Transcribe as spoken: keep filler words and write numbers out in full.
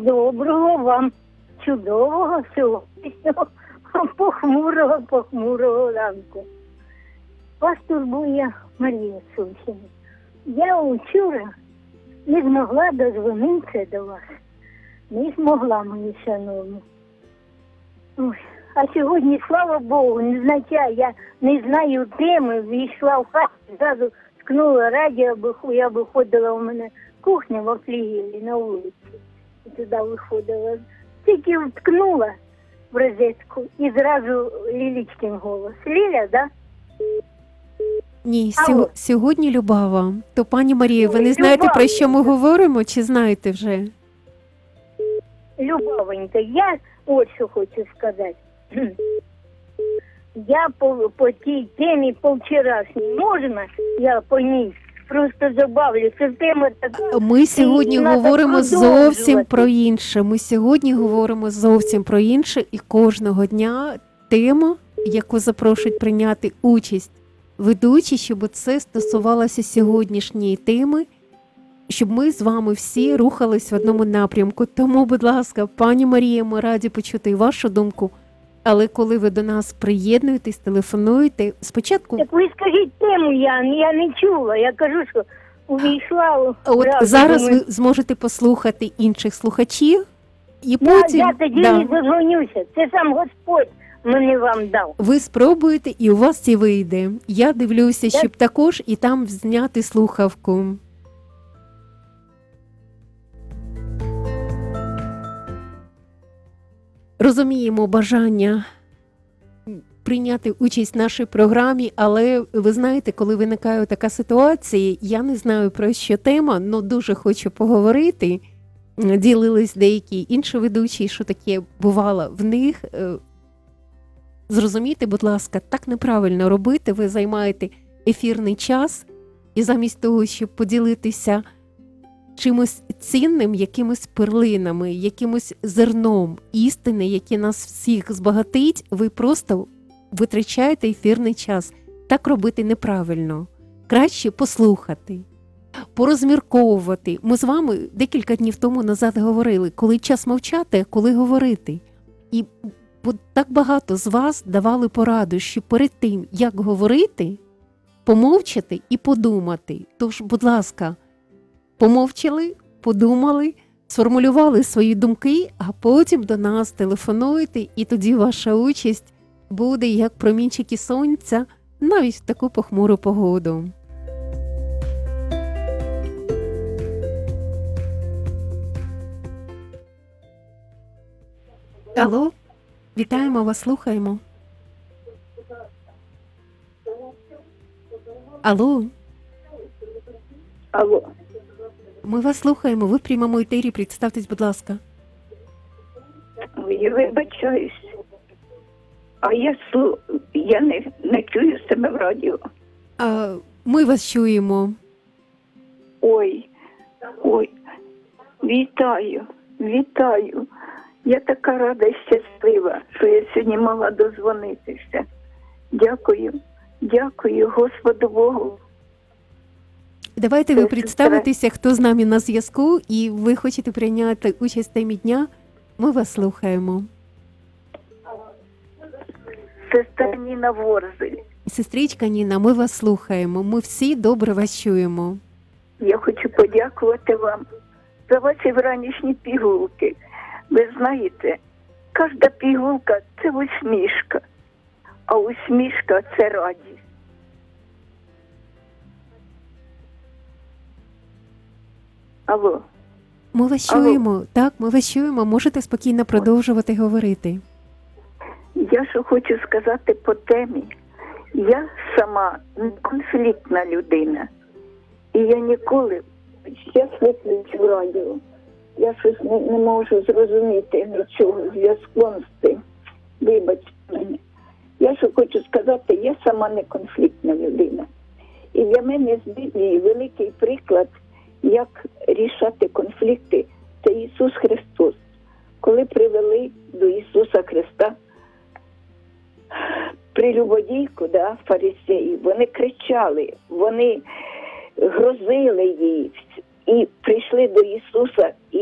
доброго вам, чудового сьогоднішнього похмурого, похмурого ранку. Вас турбує Марія Сумщина. Я вчора не змогла дозвонитися до вас. Не змогла, мої шановні. Ой. А сьогодні, слава Богу, не означає, я не знаю теми, війшла в хату, зразу ткнула радіо, бо я виходила, у мене кухня в флігелі на вулиці. І туди виходила. Тільки вткнула в розетку і зразу Лілічкин голос. Ліля, да? Ні, сьо- сьогодні Любава. То, пані Марія, ви не знаєте, про що ми говоримо, чи знаєте вже? Любовенька, я от що хочу сказати. Я по, по тій темі по вчорашній, можна я по ній просто добавлю, що тема така. Ми сьогодні треба говоримо зовсім продовжувати. про інше. Ми сьогодні говоримо зовсім про інше, і кожного дня тема, яку запрошують прийняти участь ведучі, щоб це стосувалося сьогоднішньої теми, щоб ми з вами всі рухались в одному напрямку. Тому, будь ласка, пані Марія, ми раді почути і вашу думку. Але коли ви до нас приєднуєтесь, телефонуєте, спочатку... Так ви скажіть тему, я, я не чула, я кажу, що увійшла. у- От одразу, зараз думаю, ви зможете послухати інших слухачів, і я, потім я тоді да, не дозвонюся, це сам Господь мене вам дав. ви спробуєте, і у вас це вийде. Я дивлюся, Так. щоб також і там зняти слухавку. Розуміємо бажання прийняти участь в нашій програмі, але ви знаєте, коли виникає така ситуація, я не знаю про що тема, але дуже хочу поговорити. Ділились деякі інші ведучі, що таке бувало в них. Е, Зрозумійте, будь ласка, так неправильно робити. Ви займаєте ефірний час, і замість того, щоб поділитися чимось цінним, якимось перлинами, якимось зерном істини, яке нас всіх збагатить, ви просто витрачаєте ефірний час. Так робити неправильно. Краще послухати, порозмірковувати. Ми з вами декілька днів тому назад говорили, коли час мовчати, а коли говорити. І от так багато з вас давали пораду, що перед тим, як говорити, помовчати і подумати. Тож, будь ласка, помовчали, подумали, сформулювали свої думки, а потім до нас телефонуйте, і тоді ваша участь буде як промінчики сонця навіть в таку похмуру погоду. Алло, вітаємо вас, слухаємо. Алло, Алло, ми вас слухаємо, ви в прямому етері, представтесь, будь ласка. ой, я вибачаюсь. А я слу... я не, не чую себе в радіо. А, ми вас чуємо. Ой, ой, вітаю, вітаю. Я така рада і щаслива, що я сьогодні могла дозвонитися. Дякую, дякую Господу Богу. Давайте ви Це представитеся, хто з нами на зв'язку, і ви хочете прийняти участь в темі дня. Ми вас слухаємо. Сестра Ніна Ворзель. Сестричка Ніна, ми вас слухаємо. Ми всі добре вас чуємо. Я хочу подякувати вам за ваші вранішні пігулки. Ви знаєте, кожна пігулка – це усмішка, а усмішка – це радість. Алло. Ми вас Алло. чуємо. Так, ми вас чуємо. Можете спокійно продовжувати говорити. Я що хочу сказати по темі. Я сама не конфліктна людина. І я ніколи, я слухаю радіо, я щось не, не можу зрозуміти нічого зв'язком з тим. Вибачте мене. Я що хочу сказати, я сама не конфліктна людина. І для мене з Біблії великий приклад, як рішати конфлікти, це Ісус Христос. Коли привели до Ісуса Христа прелюбодійку, да, фарисеїв, вони кричали, вони грозили їй і прийшли до Ісуса